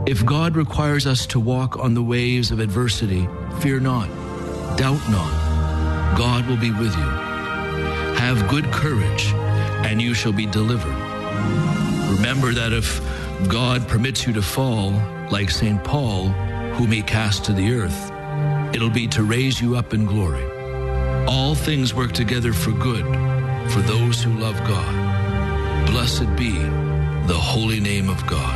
If God requires us to walk on the waves of adversity, fear not, doubt not. God will be with you. Have good courage, and you shall be delivered. Remember that if God permits you to fall, like St. Paul, whom he cast to the earth, it'll be to raise you up in glory. All things work together for good for those who love God. Blessed be the holy name of God.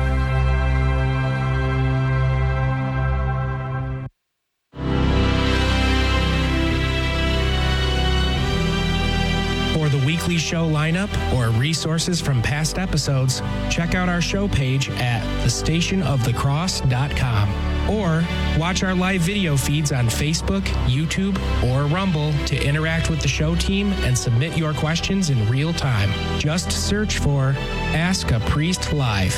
For the weekly show lineup or resources from past episodes, check out our show page at thestationofthecross.com or watch our live video feeds on Facebook, YouTube, or Rumble to interact with the show team and submit your questions in real time. Just search for Ask a Priest Live.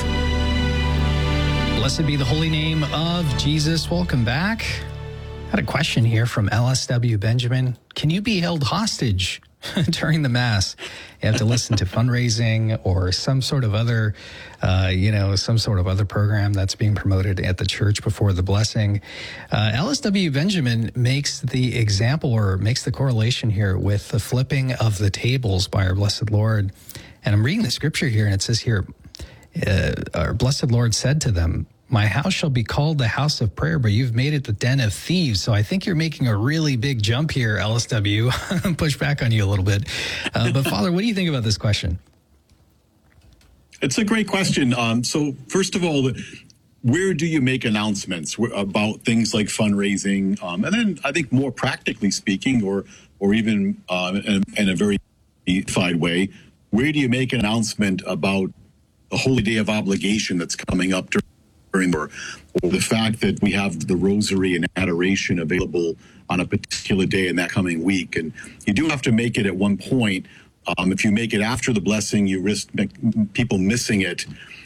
Blessed be the holy name of Jesus. Welcome back. Got a question here from LSW Benjamin. Can you be held hostage during the Mass? You have to listen to fundraising or some sort of other, some sort of other program that's being promoted at the church before the blessing. LSW Benjamin makes the example or makes the correlation here with the flipping of the tables by our Blessed Lord. And I'm reading the scripture here, and it says here, our Blessed Lord said to them, "My house shall be called the house of prayer, but you've made it the den of thieves." So I think you're making a really big jump here, LSW. Push back on you a little bit. But Father, what do you think about this question? It's a great question. So first of all, where do you make announcements about things like fundraising? And then I think more practically speaking, or even in a very unified way, where do you make an announcement about the Holy Day of Obligation that's coming up or the fact that we have the Rosary and Adoration available on a particular day in that coming week? And you do have to make it at one point. If you make it after the blessing, you risk people missing it.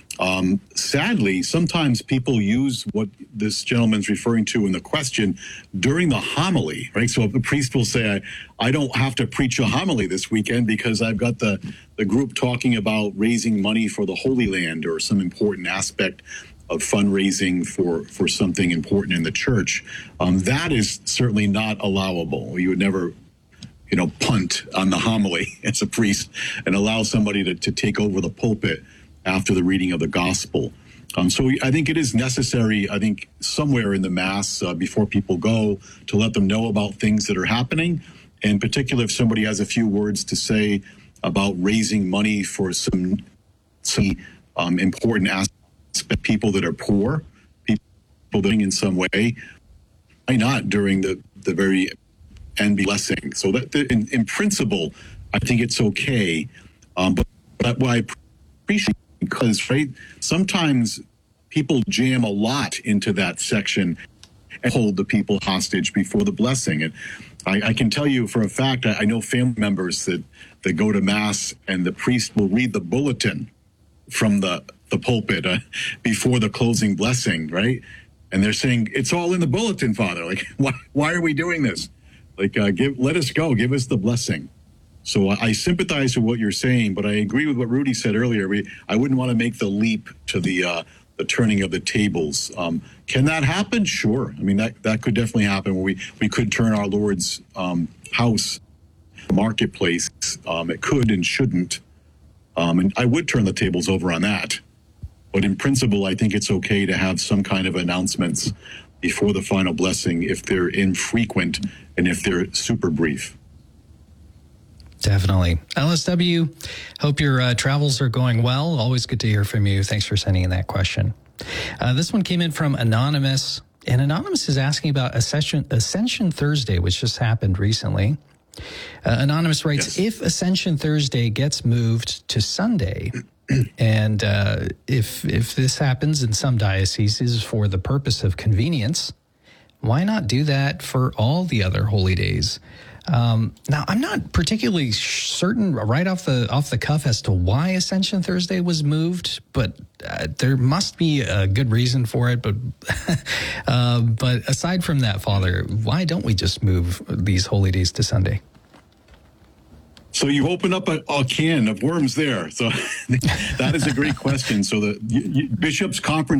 Sadly, sometimes people use what this gentleman's referring to in the question during the homily, right? So the priest will say, I don't have to preach a homily this weekend because I've got the group talking about raising money for the Holy Land or some important aspect of fundraising for something important in the church. That is certainly not allowable. You would never, punt on the homily as a priest and allow somebody to take over the pulpit after the reading of the gospel. So I think it is necessary, somewhere in the Mass before people go to let them know about things that are happening. In particular, if somebody has a few words to say about raising money for some important aspects, people that are poor, people that in some way, why not during the very end blessing? So that in principle, I think it's okay. But what I appreciate, because sometimes people jam a lot into that section and hold the people hostage before the blessing. And I can tell you for a fact, I know family members that go to Mass and the priest will read the bulletin from the pulpit before the closing blessing, right? And they're saying, it's all in the bulletin, Father. Like, why are we doing this? Like, let us go, give us the blessing. So I sympathize with what you're saying, but I agree with what Rudy said earlier. I wouldn't want to make the leap to the turning of the tables. Can that happen? Sure. I mean, that could definitely happen where we could turn our Lord's house marketplace. It could and shouldn't. And I would turn the tables over on that. But in principle, I think it's okay to have some kind of announcements before the final blessing if they're infrequent and if they're super brief. Definitely. LSW, hope your travels are going well. Always good to hear from you. Thanks for sending in that question. This one came in from Anonymous, and Anonymous is asking about Ascension Thursday, which just happened recently. Anonymous writes, yes. If Ascension Thursday gets moved to Sunday, and if this happens in some dioceses for the purpose of convenience, why not do that for all the other holy days? Now, I'm not particularly certain right off the cuff as to why Ascension Thursday was moved, but there must be a good reason for it. But aside from that, Father, why don't we just move these holy days to Sunday? So you open up a can of worms there. So that is a great question. So the Bishops' Conference